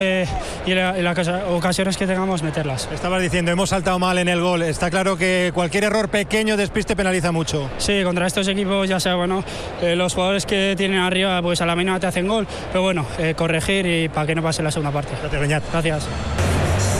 y en las ocasiones que tengamos meterlas. Estabas diciendo, hemos saltado mal en el gol. Está claro que cualquier error pequeño, despiste, penaliza mucho. Sí, contra estos equipos, ya sea, bueno, los jugadores que tienen arriba, pues a la mínima te hacen gol, pero bueno, corregir y para que no pase la segunda parte. Gracias, Beñat. Gracias.